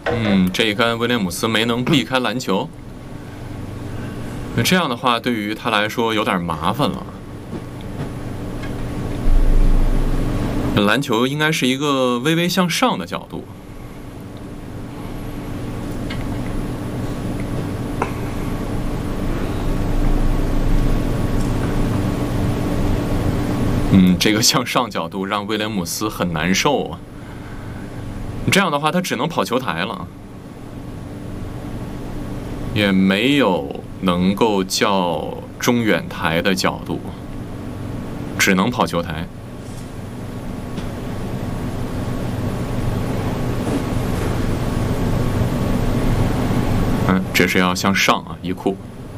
这一杆威廉姆斯没能避开篮球，那这样的话对于他来说有点麻烦了。篮球应该是一个微微向上的角度。这个向上角度让威廉姆斯很难受啊。这样的话，他只能跑球台了，也没有能够较中远台的角度，只能跑球台。这是要向上啊，一库。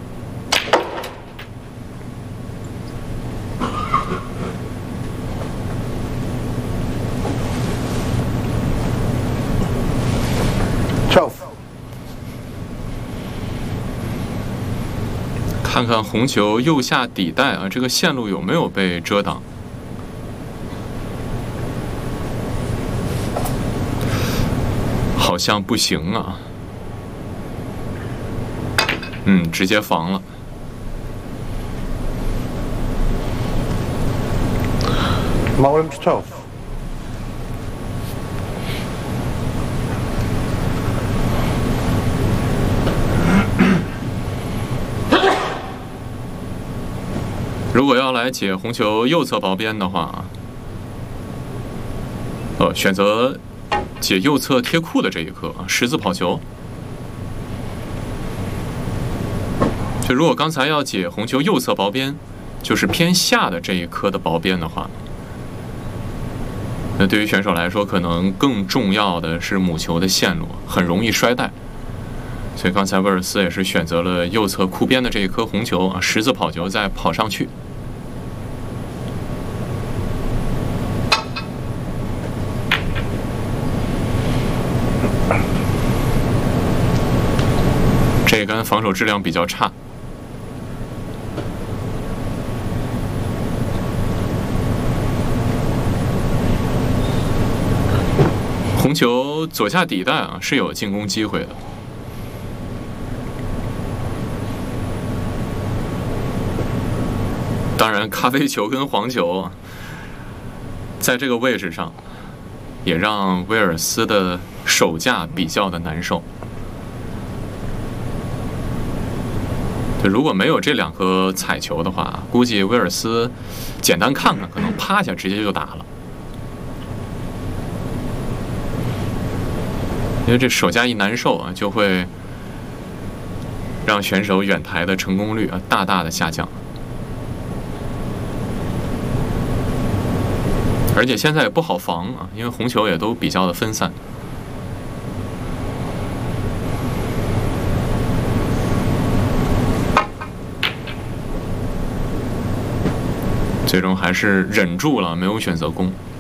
看看红球右下底带啊，这个线路有没有被遮挡？好像不行啊。直接防了。 Małym strzał. 如果要来解红球右侧薄边的话，选择解右侧贴库的这一颗十字跑球。就如果刚才要解红球右侧薄边，就是偏下的这一颗的薄边的话，那对于选手来说，可能更重要的是母球的线路，很容易摔带。所以刚才威尔斯也是选择了右侧库边的这一颗红球啊，十字跑球再跑上去。这杆防守质量比较差。红球左下底带啊是有进攻机会的。当然，咖啡球跟黄球在这个位置上，也让威尔斯的手架比较的难受。如果没有这两颗彩球的话，估计威尔斯简单看看，可能趴下直接就打了。因为这手架一难受啊，就会让选手远台的成功率大大的下降。而且现在也不好防啊，因为红球也都比较的分散。最终还是忍住了，没有选择攻。